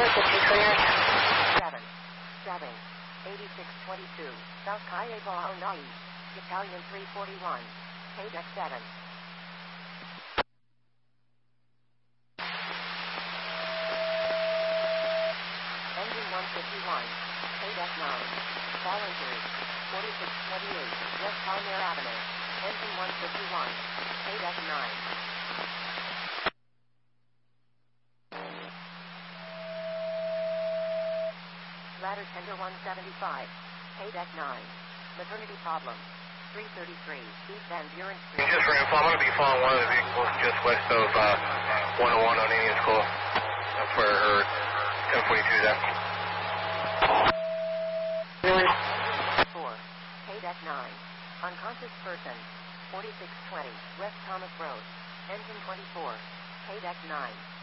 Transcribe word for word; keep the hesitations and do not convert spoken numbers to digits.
seven, seven, eighty-six twenty-two, South Kaieba Onai, Italian three forty-one, K-Deck seven. Engine one fifty-one, K-Deck nine, voluntary, forty-six twenty-eight, West Palmer Avenue, Engine one fifty-one, K-Deck nine. Ladder tender one seventy-five, K-Deck nine, maternity problem, three thirty-three, East Van Buren Street. Just for info, I'm going to be following one of the vehicles just west of uh, one oh one on Indian School. That's where her ten forty-two is at. four, K-Deck nine, unconscious person, forty-six twenty, West Thomas Road, engine twenty-four, K-Deck nine.